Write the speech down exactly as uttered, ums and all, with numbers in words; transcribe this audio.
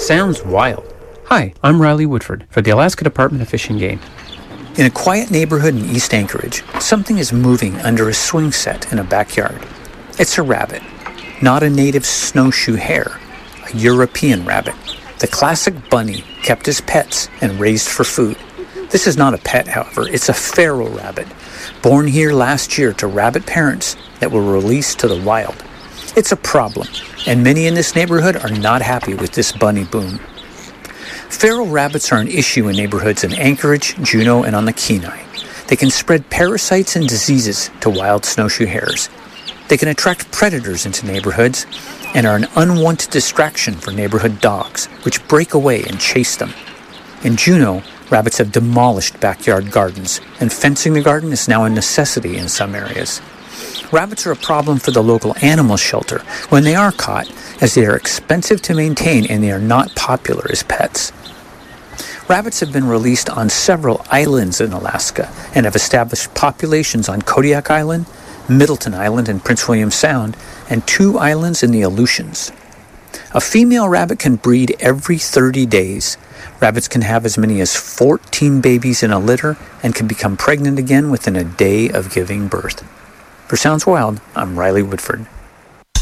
Sounds wild. Hi, I'm Riley Woodford for the Alaska Department of Fish and Game. In a quiet neighborhood in East Anchorage, something is moving under a swing set in a backyard. It's a rabbit, not a native snowshoe hare, a European rabbit. The classic bunny kept as pets and raised for food. This is not a pet, however, it's a feral rabbit, born here last year to rabbit parents that were released to the wild. It's a problem, and many in this neighborhood are not happy with this bunny boom. Feral rabbits are an issue in neighborhoods in Anchorage, Juneau, and on the Kenai. They can spread parasites and diseases to wild snowshoe hares. They can attract predators into neighborhoods and are an unwanted distraction for neighborhood dogs, which break away and chase them. In Juneau, rabbits have demolished backyard gardens, and fencing the garden is now a necessity in some areas. Rabbits are a problem for the local animal shelter when they are caught, as they are expensive to maintain and they are not popular as pets. Rabbits have been released on several islands in Alaska and have established populations on Kodiak Island, Middleton Island and Prince William Sound, and two islands in the Aleutians. A female rabbit can breed every thirty days. Rabbits can have as many as fourteen babies in a litter and can become pregnant again within a day of giving birth. For Sounds Wild, I'm Riley Woodford.